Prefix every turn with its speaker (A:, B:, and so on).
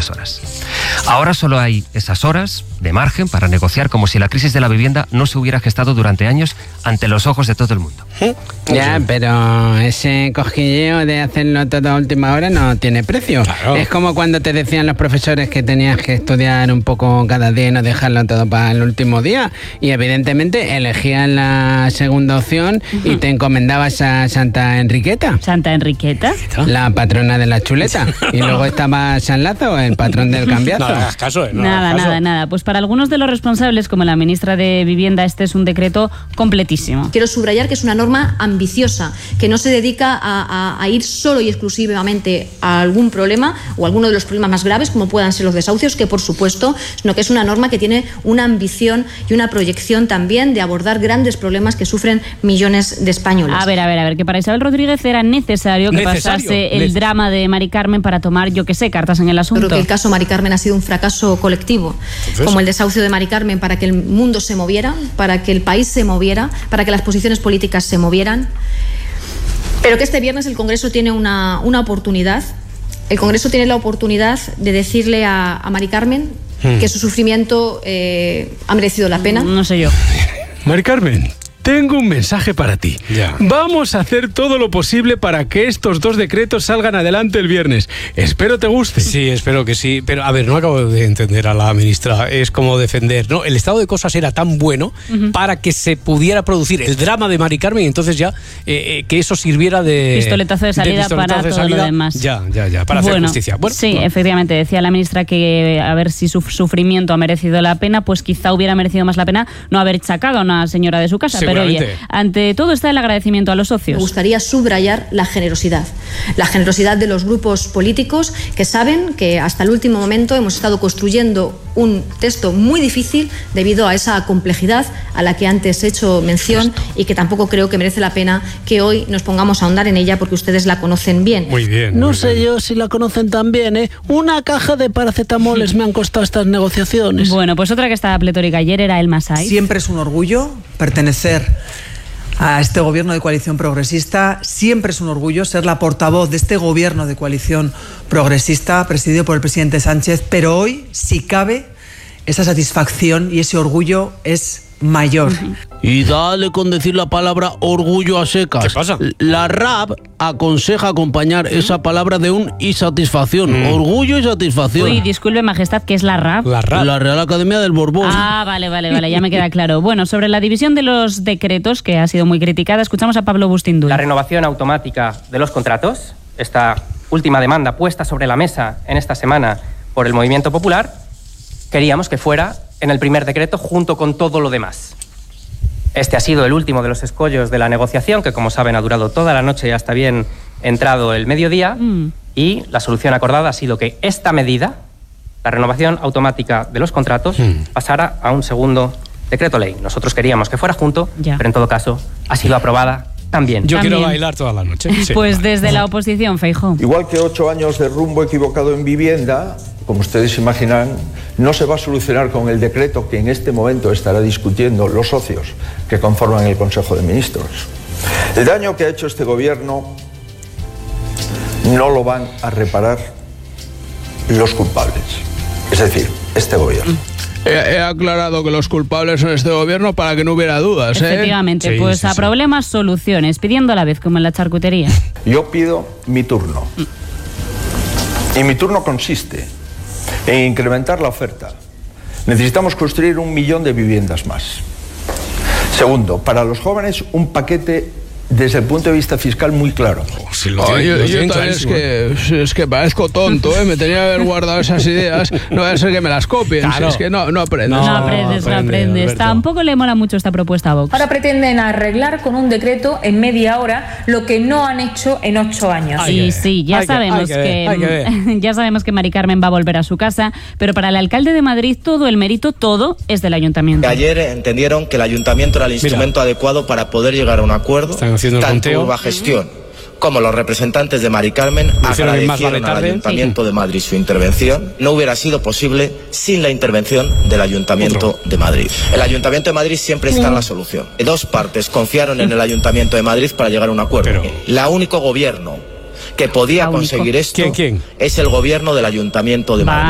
A: últimas horas. Ahora solo hay esas horas de margen para negociar como si la crisis de la vivienda no se hubiera gestado durante años ante los ojos de todo el mundo.
B: Ya, pero ese cosquilleo de hacerlo todo a última hora no tiene precio.
C: Claro.
B: Es como cuando te decían los profesores que tenías que estudiar un poco cada día y no dejarlo todo para el último día. Y evidentemente elegías la segunda opción y te encomendabas a Santa Enriqueta.
D: ¿Santa Enriqueta?
B: La patrona de la chuleta. Y luego estaba San Lazo, el patrón del cambiazo.
C: No hagas caso, no
D: Nada,
C: hagas caso.
D: nada, nada. Pues para algunos de los responsables, como la ministra de Vivienda, este es un decreto completísimo.
E: Quiero subrayar que es una norma ambiciosa, que no se dedica a ir solo y exclusivamente a algún problema o alguno de los problemas más graves, como puedan ser los desahucios, que por supuesto, sino que es una norma que tiene una ambición y una proyección también de abordar grandes problemas que sufren millones de españoles.
D: A ver, que para Isabel Rodríguez era necesario que pasase el drama de Mari Carmen para tomar, yo qué sé, cartas en el asunto.
E: Creo que el caso Mari Carmen ha sido un fracaso colectivo, como el desahucio de Mari Carmen, para que el mundo se moviera, para que el país se moviera, para que las posiciones políticas se movieran. Pero que este viernes el Congreso tiene una oportunidad. El Congreso tiene la oportunidad de decirle a Mari Carmen que su sufrimiento ha merecido la pena.
D: No sé yo.
F: Mari Carmen, tengo un mensaje para ti.
C: Ya.
F: Vamos a hacer todo lo posible para que estos 2 decretos salgan adelante el viernes. Espero te guste.
C: Sí, espero que sí. Pero, a ver, no acabo de entender a la ministra. Es como defender, ¿no? El estado de cosas era tan bueno para que se pudiera producir el drama de Mari Carmen y entonces ya que eso sirviera de...
D: Pistoletazo de salida para todo lo demás.
C: Ya, para hacer justicia. Bueno,
D: sí, efectivamente. Decía la ministra que a ver si su sufrimiento ha merecido la pena, pues quizá hubiera merecido más la pena no haber sacado a una señora de su casa. Pero oye, ante todo está el agradecimiento a los socios.
E: Me gustaría subrayar la generosidad de los grupos políticos que saben que hasta el último momento hemos estado construyendo un texto muy difícil debido a esa complejidad a la que antes he hecho mención y que tampoco creo que merece la pena que hoy nos pongamos a ahondar en ella porque ustedes la conocen bien.
C: muy bien.
G: No
C: muy
G: sé
C: bien.
G: yo si la conocen tan bien, ¿eh? Una caja de paracetamoles me han costado estas negociaciones.
D: Bueno, pues otra que estaba pletórica ayer era Elma Saiz.
H: Siempre es un orgullo pertenecer a este gobierno de coalición progresista. Siempre es un orgullo ser la portavoz de este gobierno de coalición progresista presidido por el presidente Sánchez, pero hoy, si cabe, esa satisfacción y ese orgullo es mayor.
G: Y dale con decir la palabra orgullo a secas.
C: ¿Qué pasa?
G: La RAP aconseja acompañar esa palabra de un y satisfacción. Orgullo y satisfacción.
D: Uy, disculpe, majestad, ¿qué es la RAP?
C: La RAP.
G: La Real Academia del Borbón.
D: Ah, vale, ya me queda claro. Bueno, sobre la división de los decretos, que ha sido muy criticada, escuchamos a Pablo Bustinduy.
I: La renovación automática de los contratos, esta última demanda puesta sobre la mesa en esta semana por el Movimiento Popular, queríamos que fuera en el primer decreto junto con todo lo demás. Este ha sido el último de los escollos de la negociación, que como saben ha durado toda la noche y hasta bien entrado el mediodía, y la solución acordada ha sido que esta medida, la renovación automática de los contratos, pasara a un segundo decreto ley. Nosotros queríamos que fuera junto, pero en todo caso ha sido aprobada también.
C: Yo quiero bailar toda la noche. Sí.
D: Pues desde la oposición, Feijóo.
J: Igual que 8 años de rumbo equivocado en vivienda, como ustedes imaginan, no se va a solucionar con el decreto que en este momento estará discutiendo los socios que conforman el Consejo de Ministros. El daño que ha hecho este gobierno no lo van a reparar los culpables, es decir, este gobierno.
F: He aclarado que los culpables son este gobierno para que no hubiera dudas, ¿eh?
D: Efectivamente, pues a problemas, soluciones, pidiendo a la vez, como en la charcutería.
J: Yo pido mi turno. Y mi turno consiste en incrementar la oferta. Necesitamos construir 1 millón de viviendas más. Segundo, para los jóvenes un paquete desde el punto de vista fiscal muy claro.
F: Yo también es que parezco tonto, ¿eh? Me tenía que haber guardado esas ideas. No va a ser que me las copien.
C: Claro.
F: Si es que no aprendes.
D: No aprendes.
C: Alberto.
D: Tampoco le mola mucho esta propuesta a Vox.
K: Ahora pretenden arreglar con un decreto en media hora lo que no han hecho en 8 años.
D: Sí, ya sabemos que Mari Carmen va a volver a su casa, pero para el alcalde de Madrid todo el mérito, todo es del ayuntamiento.
L: Ayer entendieron que el ayuntamiento era el instrumento adecuado para poder llegar a un acuerdo, tanto Urba Gestión como los representantes de Mari Carmen agradecieron al Ayuntamiento de Madrid su intervención. No hubiera sido posible sin la intervención del Ayuntamiento de Madrid. El Ayuntamiento de Madrid siempre está en la solución. Dos partes confiaron en el Ayuntamiento de Madrid para llegar a un acuerdo. El único gobierno que podía conseguir esto es el gobierno del Ayuntamiento de Madrid.